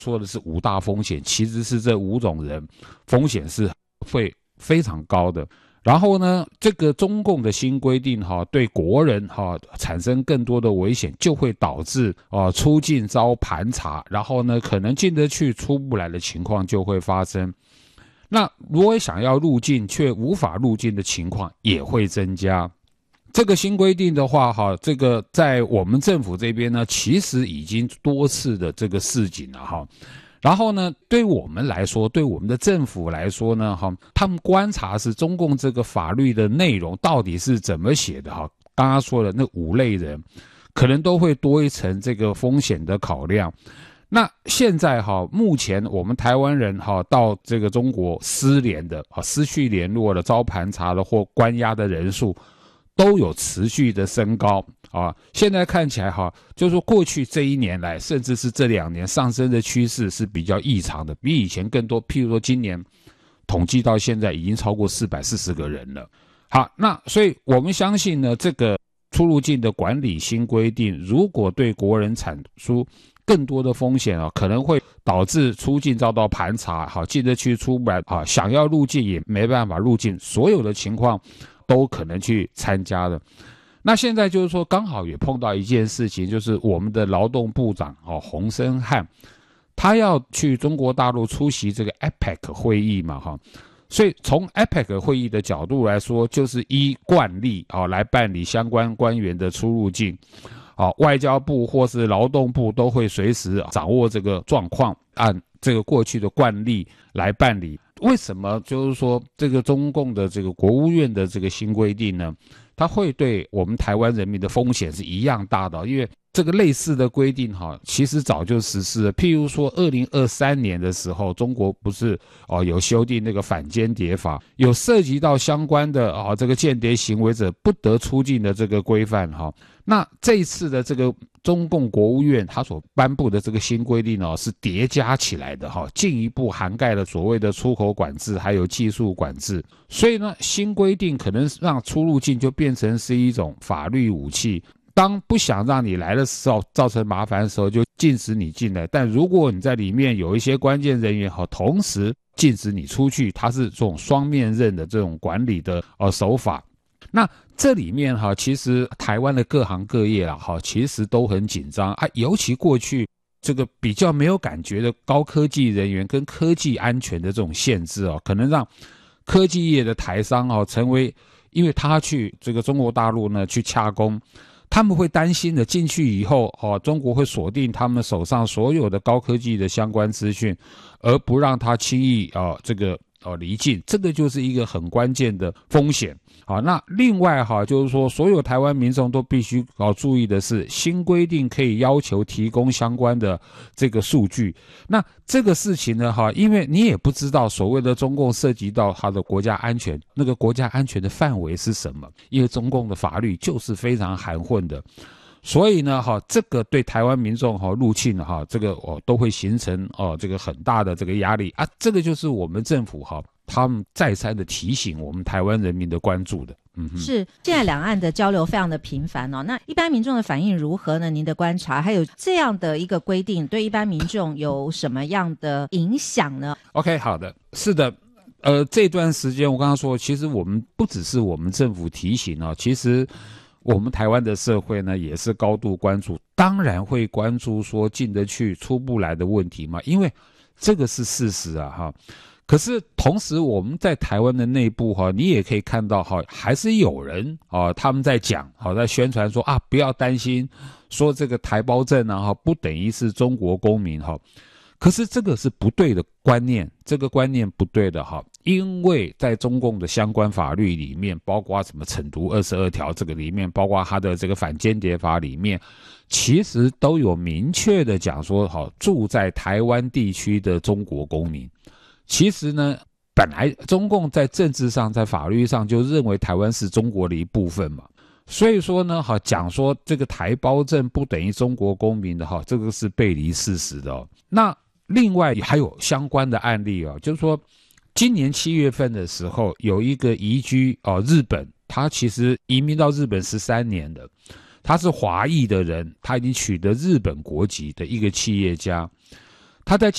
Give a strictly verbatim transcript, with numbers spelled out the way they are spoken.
说的是五大风险，其实是这五种人风险是会非常高的。然后呢，这个中共的新规定哈，对国人哈产生更多的危险，就会导致啊出境遭盘查，然后呢可能进得去出不来的情况就会发生。那如果想要入境却无法入境的情况也会增加。这个新规定的话哈，这个在我们政府这边呢，其实已经多次的这个示警了哈。然后呢，对我们来说，对我们的政府来说呢，哈，他们观察是中共这个法律的内容到底是怎么写的哈。刚刚说的那五类人，可能都会多一层这个风险的考量。那现在哈，目前我们台湾人哈到这个中国失联的、失去联络的、遭盘查的或关押的人数，都有持续的升高啊！现在看起来哈，就是说过去这一年来，甚至是这两年上升的趋势是比较异常的，比以前更多。譬如说今年统计到现在已经超过四百四十个人了。好，那所以我们相信呢，这个出入境的管理新规定，如果对国人产出更多的风险啊，可能会导致出境遭到盘查，好进得去出不来啊，想要入境也没办法入境，所有的情况都可能去参加的。那现在就是说，刚好也碰到一件事情，就是我们的劳动部长哦洪申翰，他要去中国大陆出席这个 A P E C 会议嘛哈，所以从 A P E C 会议的角度来说，就是依惯例啊来办理相关官员的出入境。啊，外交部或是劳动部都会随时掌握这个状况，按这个过去的惯例来办理。为什么就是说这个中共的这个国务院的这个新规定呢？它会对我们台湾人民的风险是一样大的，因为这个类似的规定哈，其实早就实施了。譬如说，二零二三年的时候，中国不是哦有修订那个反间谍法，有涉及到相关的啊、哦、这个间谍行为者不得出境的这个规范哈。那这一次的这个中共国务院它所颁布的这个新规定哦，是叠加起来的哈，进一步涵盖了所谓的出口管制还有技术管制。所以呢，新规定可能让出入境就变成是一种法律武器。当不想让你来的时候造成麻烦的时候，就禁止你进来。但如果你在里面有一些关键人员和同时禁止你出去，它是这种双面刃的这种管理的呃手法。那这里面哈，其实台湾的各行各业啦哈，其实都很紧张啊，尤其过去这个比较没有感觉的高科技人员跟科技安全的这种限制哦，可能让科技业的台商哦成为，因为他去这个中国大陆呢去洽公。他们会担心的，进去以后，哦，中国会锁定他们手上所有的高科技的相关资讯，而不让他轻易啊、呃、这个呃离境，这个就是一个很关键的风险。好，那另外哈，就是说所有台湾民众都必须要注意的是，新规定可以要求提供相关的这个数据。那这个事情呢，哈，因为你也不知道所谓的中共涉及到它的国家安全，那个国家安全的范围是什么？因为中共的法律就是非常含混的。所以呢，哈，这个对台湾民众哈入境哈，这个哦都会形成哦这个很大的这个压力啊。这个就是我们政府哈，他们再三的提醒我们台湾人民的关注的。嗯哼， 是现在两岸的交流非常的频繁哦。那一般民众的反应如何呢？您的观察，还有这样的一个规定对一般民众有什么样的影响呢 ？OK， 好的，是的。呃，这段时间我刚刚说，其实我们不只是我们政府提醒哦，其实我们台湾的社会呢也是高度关注，当然会关注说进得去出不来的问题嘛，因为这个是事实啊哈。可是同时我们在台湾的内部哈，你也可以看到哈，还是有人啊他们在讲好在宣传说啊不要担心，说这个台胞证啊哈不等于是中国公民哈。可是这个是不对的观念，这个观念不对的哈，因为在中共的相关法律里面，包括什么惩毒二十二条这个里面，包括他的这个反间谍法里面，其实都有明确的讲说，好住在台湾地区的中国公民，其实呢，本来中共在政治上、在法律上就认为台湾是中国的一部分嘛。所以说呢，哈，讲说这个台胞证不等于中国公民的哈，这个是背离事实的哦。那另外还有相关的案例哦，就是说，今年七月份的时候，有一个移居哦日本，他其实移民到日本十三年的，他是华裔的人，他已经取得日本国籍的一个企业家。 他在